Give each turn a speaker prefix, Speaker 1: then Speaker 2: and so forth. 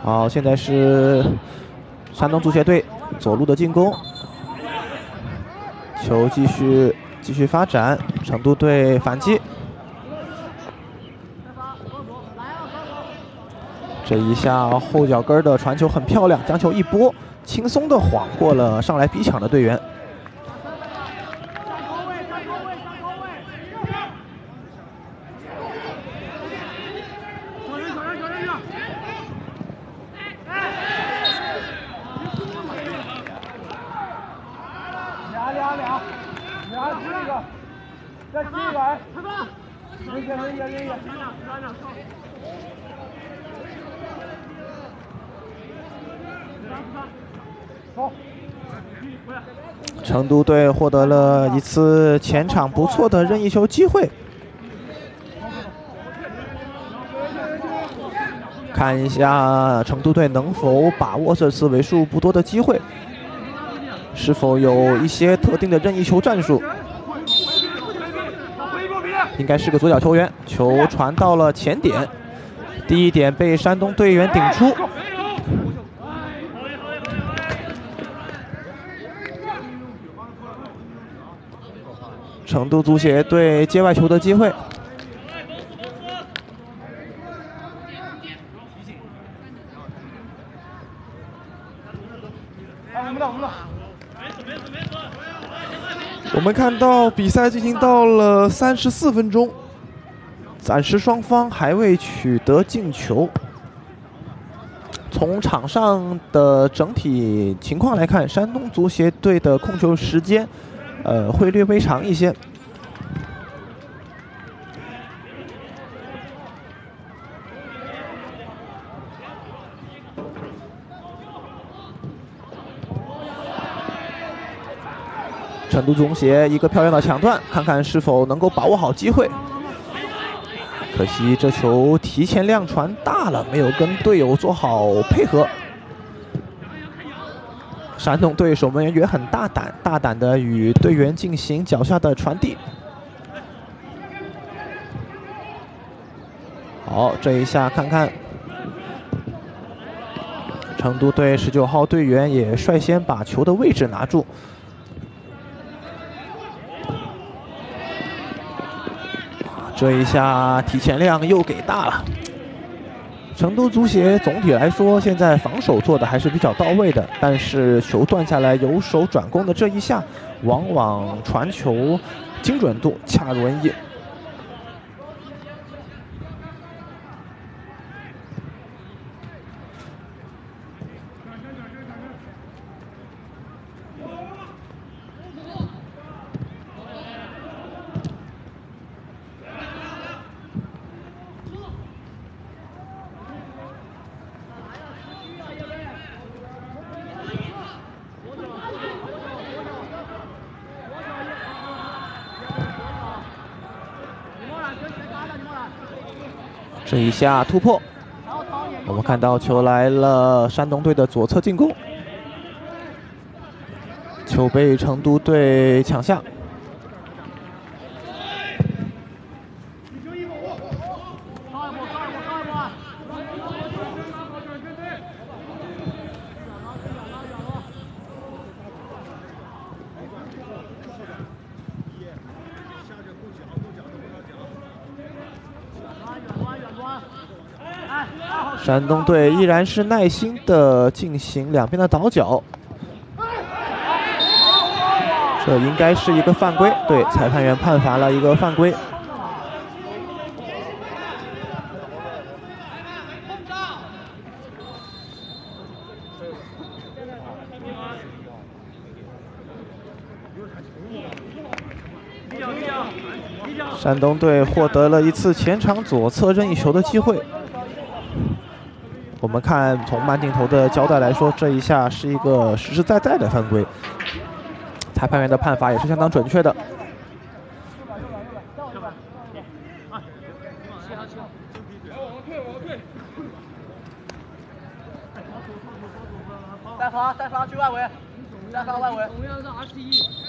Speaker 1: 好，现在是山东足协队左路的进攻，球继续发展，成都队反击。这一下后脚跟的传球很漂亮，将球一拨，轻松的晃过了上来逼抢的队员。 成都队获得了一次前场不错的任意球机会，看一下成都队能否把握这次为数不多的机会，是否有一些特定的任意球战术？应该是个左脚球员，球传到了前点，第一点被山东队员顶出。 成都足协队接外球的机会，我们看到比赛进行到了34分钟，暂时双方还未取得进球。从场上的整体情况来看，山东足协队的控球时间。 会略微长一些。成都足协一个漂亮的抢断，看看是否能够把握好机会。可惜这球提前量传大了，没有跟队友做好配合。 山东队守门员也很大胆的与队员进行脚下的传递。好，这一下看看，成都队19号队员也率先把球的位置拿住。这一下提前量又给大了。 成都足协总体来说，现在防守做的还是比较到位的，但是球断下来由守转攻的这一下，往往传球精准度恰如人意。这一下突破，我们看到球来了，山东队的左侧进攻，球被成都队抢下。山东队依然是耐心的进行两边的倒脚，这应该是一个犯规，对，裁判员判罚了一个犯规。山东队获得了一次前场左侧任意球的机会。我们看从慢镜头的交代来说，这一下是一个实实在在的犯规，裁判员的判罚也是相当准确的。
Speaker 2: 再发去外围，再发外围。同样是21。